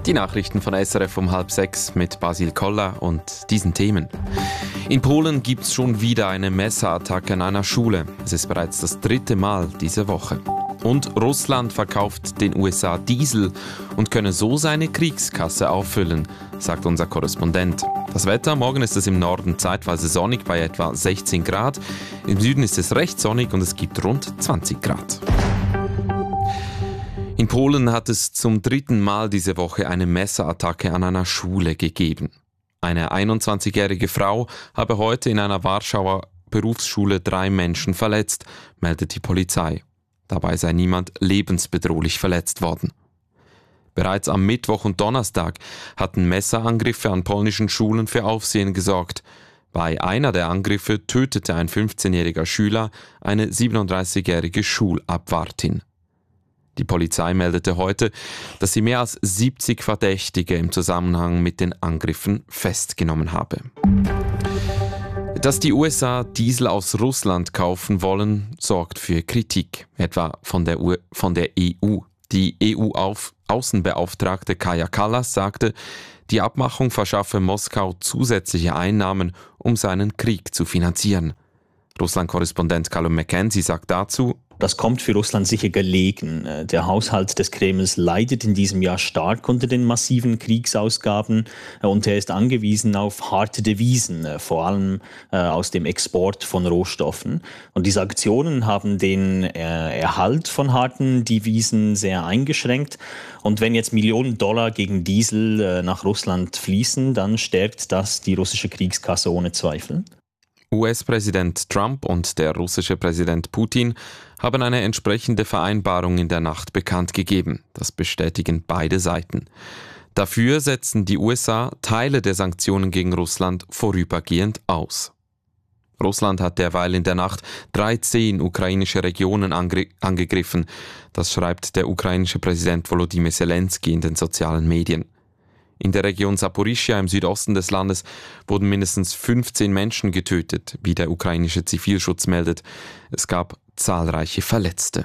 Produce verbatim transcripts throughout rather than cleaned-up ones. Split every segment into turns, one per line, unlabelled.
Die Nachrichten von S R F um halb sechs mit Basil Koller und diesen Themen. In Polen gibt es schon wieder eine Messerattacke an einer Schule. Es ist bereits das dritte Mal diese Woche. Und Russland verkauft den U S A Diesel und könne so seine Kriegskasse auffüllen, sagt unser Korrespondent. Das Wetter, morgen ist es im Norden zeitweise sonnig bei etwa sechzehn Grad. Im Süden ist es recht sonnig und es gibt rund zwanzig Grad. In Polen hat es zum dritten Mal diese Woche eine Messerattacke an einer Schule gegeben. Eine einundzwanzigjährige Frau habe heute in einer Warschauer Berufsschule drei Menschen verletzt, meldet die Polizei. Dabei sei niemand lebensbedrohlich verletzt worden. Bereits am Mittwoch und Donnerstag hatten Messerangriffe an polnischen Schulen für Aufsehen gesorgt. Bei einer der Angriffe tötete ein fünfzehnjähriger Schüler eine siebenunddreißigjährige Schulabwartin. Die Polizei meldete heute, dass sie mehr als siebzig Verdächtige im Zusammenhang mit den Angriffen festgenommen habe. Dass die U S A Diesel aus Russland kaufen wollen, sorgt für Kritik, etwa von der, U- von der E U. Die E U-Außenbeauftragte Kaja Kallas sagte, die Abmachung verschaffe Moskau zusätzliche Einnahmen, um seinen Krieg zu finanzieren. Russland-Korrespondent Callum McKenzie sagt dazu:
Das kommt für Russland sicher gelegen. Der Haushalt des Kremls leidet in diesem Jahr stark unter den massiven Kriegsausgaben und er ist angewiesen auf harte Devisen, vor allem aus dem Export von Rohstoffen. Und die Sanktionen haben den Erhalt von harten Devisen sehr eingeschränkt. Und wenn jetzt Millionen Dollar gegen Diesel nach Russland fließen, dann stärkt das die russische Kriegskasse ohne Zweifel.
U S-Präsident Trump und der russische Präsident Putin haben eine entsprechende Vereinbarung in der Nacht bekannt gegeben. Das bestätigen beide Seiten. Dafür setzen die U S A Teile der Sanktionen gegen Russland vorübergehend aus. Russland hat derweil in der Nacht dreizehn ukrainische Regionen ange- angegriffen. Das schreibt der ukrainische Präsident Volodymyr Zelensky in den sozialen Medien. In der Region Saporischschja im Südosten des Landes wurden mindestens fünfzehn Menschen getötet, wie der ukrainische Zivilschutz meldet. Es gab zahlreiche Verletzte.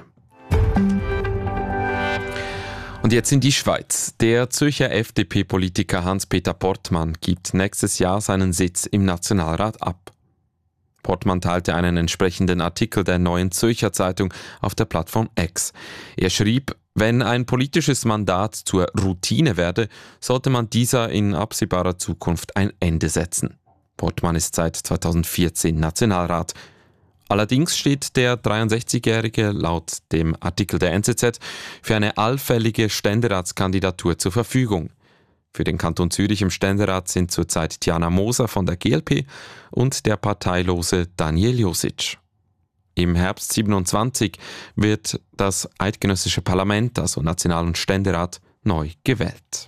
Und jetzt in die Schweiz. Der Zürcher F D P-Politiker Hans-Peter Portmann gibt nächstes Jahr seinen Sitz im Nationalrat ab. Portmann teilte einen entsprechenden Artikel der Neuen Zürcher Zeitung auf der Plattform X. Er schrieb: Wenn ein politisches Mandat zur Routine werde, sollte man dieser in absehbarer Zukunft ein Ende setzen. Portmann ist seit zweitausendvierzehn Nationalrat. Allerdings steht der dreiundsechzigjährige laut dem Artikel der N Z Z für eine allfällige Ständeratskandidatur zur Verfügung. Für den Kanton Zürich im Ständerat sind zurzeit Diana Moser von der G L P und der parteilose Daniel Josic. Im Herbst siebenundzwanzig wird das eidgenössische Parlament, also National- und Ständerat, neu gewählt.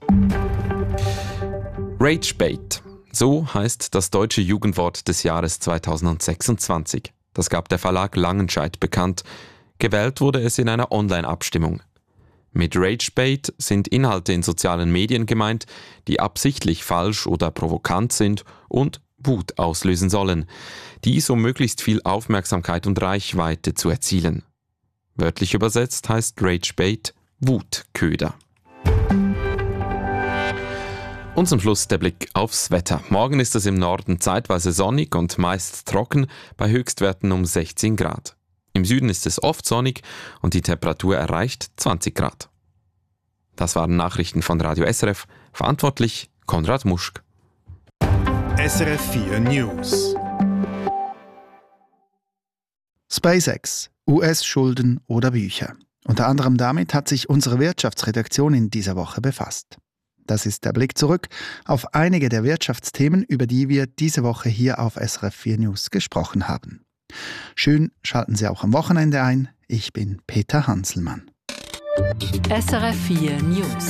Ragebait. So heißt das deutsche Jugendwort des Jahres zweitausendsechsundzwanzig. Das gab der Verlag Langenscheidt bekannt. Gewählt wurde es in einer Online-Abstimmung. Mit Ragebait sind Inhalte in sozialen Medien gemeint, die absichtlich falsch oder provokant sind und Wut auslösen sollen. Dies, um möglichst viel Aufmerksamkeit und Reichweite zu erzielen. Wörtlich übersetzt heißt Ragebait Wutköder. Und zum Schluss der Blick aufs Wetter. Morgen ist es im Norden zeitweise sonnig und meist trocken, bei Höchstwerten um sechzehn Grad. Im Süden ist es oft sonnig und die Temperatur erreicht zwanzig Grad. Das waren Nachrichten von Radio S R F. Verantwortlich Konrad Muschk.
S R F vier News. SpaceX, U S-Schulden oder Bücher. Unter anderem damit hat sich unsere Wirtschaftsredaktion in dieser Woche befasst. Das ist der Blick zurück auf einige der Wirtschaftsthemen, über die wir diese Woche hier auf S R F vier News gesprochen haben. Schön, schalten Sie auch am Wochenende ein. Ich bin Peter Hanselmann.
S R F vier News.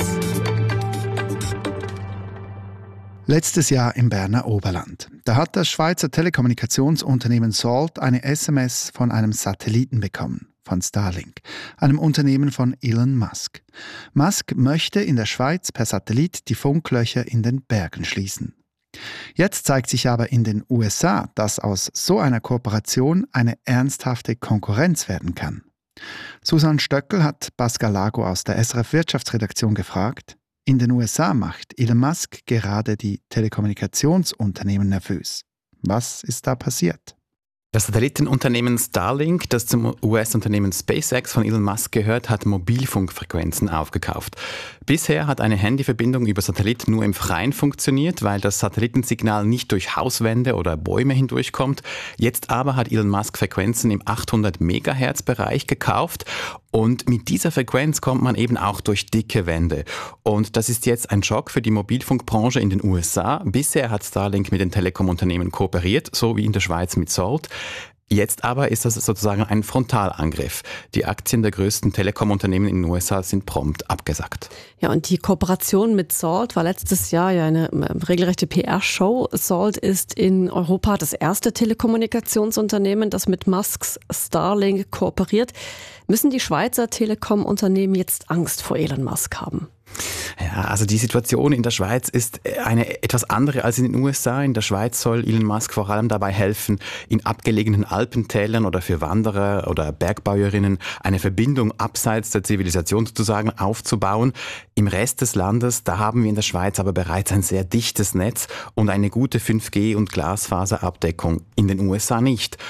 Letztes Jahr im Berner Oberland. Da hat das Schweizer Telekommunikationsunternehmen Salt eine S M S von einem Satelliten bekommen, von Starlink, einem Unternehmen von Elon Musk. Musk möchte in der Schweiz per Satellit die Funklöcher in den Bergen schließen. Jetzt zeigt sich aber in den U S A, dass aus so einer Kooperation eine ernsthafte Konkurrenz werden kann. Susan Stöckel hat Pascal Lago aus der S R F Wirtschaftsredaktion gefragt: In den U S A macht Elon Musk gerade die Telekommunikationsunternehmen nervös. Was ist da passiert?
Das Satellitenunternehmen Starlink, das zum U S-Unternehmen SpaceX von Elon Musk gehört, hat Mobilfunkfrequenzen aufgekauft. Bisher hat eine Handyverbindung über Satellit nur im Freien funktioniert, weil das Satellitensignal nicht durch Hauswände oder Bäume hindurchkommt. Jetzt aber hat Elon Musk Frequenzen im achthundert Megahertz Bereich gekauft und mit dieser Frequenz kommt man eben auch durch dicke Wände. Und das ist jetzt ein Schock für die Mobilfunkbranche in den U S A. Bisher hat Starlink mit den Telekom-Unternehmen kooperiert, so wie in der Schweiz mit Salt. Jetzt aber ist das sozusagen ein Frontalangriff. Die Aktien der größten Telekom-Unternehmen in den U S A sind prompt abgesackt.
Ja, und die Kooperation mit Salt war letztes Jahr ja eine regelrechte P R-Show. Salt ist in Europa das erste Telekommunikationsunternehmen, das mit Musks Starlink kooperiert. Müssen die Schweizer Telekom-Unternehmen jetzt Angst vor Elon Musk haben?
Ja, also die Situation in der Schweiz ist eine etwas andere als in den U S A. In der Schweiz soll Elon Musk vor allem dabei helfen, in abgelegenen Alpentälern oder für Wanderer oder Bergbäuerinnen eine Verbindung abseits der Zivilisation sozusagen aufzubauen. Im Rest des Landes, da haben wir in der Schweiz aber bereits ein sehr dichtes Netz und eine gute fünf G- und Glasfaserabdeckung, in den U S A nicht.